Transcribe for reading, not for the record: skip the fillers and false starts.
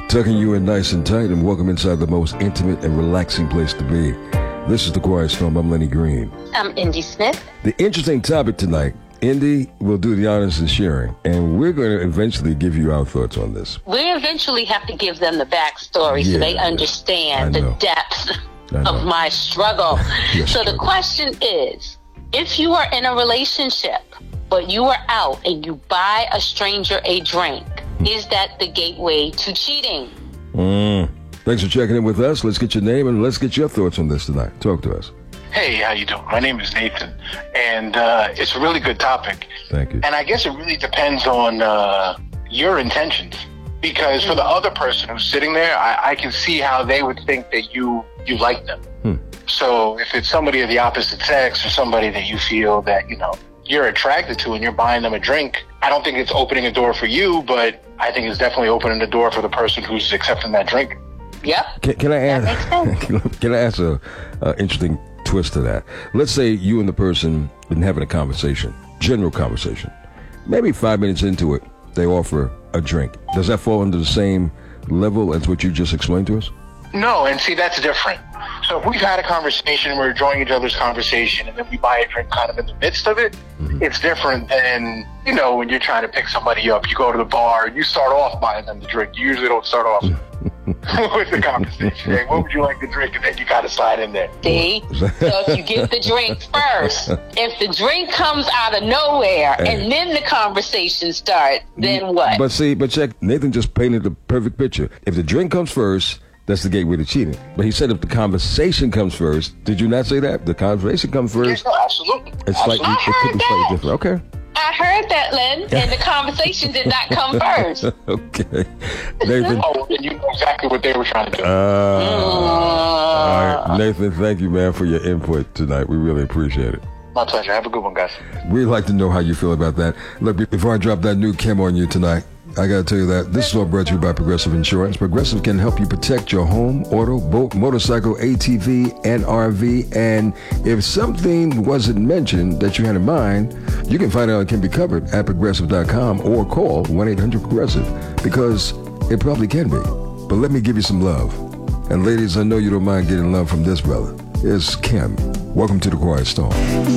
Tucking you in nice and tight, and welcome inside the most intimate and relaxing place to be. This is The Quiet Storm. I'm Lenny Green. I'm Indy Smith. The interesting topic tonight, Indy will do the honors and sharing, and we're going to eventually give you our thoughts on this. We eventually have to give them the backstory so they understand the depth of my struggle. So the question is, if you are in a relationship, but you are out and you buy a stranger a drink, is that the gateway to cheating? Thanks for checking in with us. Let's get your name and let's get your thoughts on this tonight. Talk to us. Hey, how you doing? My name is Nathan, and it's a really good topic. Thank you. And I guess it really depends on your intentions, because for the other person who's sitting there, I can see how they would think that you like them. So if it's somebody of the opposite sex or somebody that you feel that, you're attracted to and you're buying them a drink, I don't think it's opening a door for you, but I think it's definitely opening the door for the person who's accepting that drink. Yep. Can I ask? Can I ask a interesting twist to that? Let's say you and the person been having a conversation, general conversation. Maybe 5 minutes into it, they offer a drink. Does that fall under the same level as what you just explained to us? No, and see, that's different. So if we've had a conversation, we're enjoying each other's conversation, and then we buy a drink kind of in the midst of it, it's different than, when you're trying to pick somebody up. You go to the bar, and you start off buying them the drink. You usually don't start off with the conversation. Hey, what would you like to drink? And then you got to slide in there. See? So if you get the drink first, if the drink comes out of nowhere and then the conversation starts, then what? But check, Nathan just painted the perfect picture. If the drink comes first, that's the gateway to cheating. But he said if the conversation comes first, did you not say that? The conversation comes first? Yeah, no, absolutely. It could be slightly different. Okay. I heard that, Len, and the conversation did not come first. Okay. Nathan. You know exactly what they were trying to do. All right. Nathan, thank you, man, for your input tonight. We really appreciate it. My pleasure. Have a good one, guys. We'd like to know how you feel about that. Look, before I drop that new chem on you tonight, I got to tell you that this is all brought to you by Progressive Insurance. Progressive can help you protect your home, auto, boat, motorcycle, ATV, and RV. And if something wasn't mentioned that you had in mind, you can find out it can be covered at Progressive.com or call 1-800-PROGRESSIVE, because it probably can be. But let me give you some love. And ladies, I know you don't mind getting love from this brother. It's Kim. Welcome to The Quiet Storm.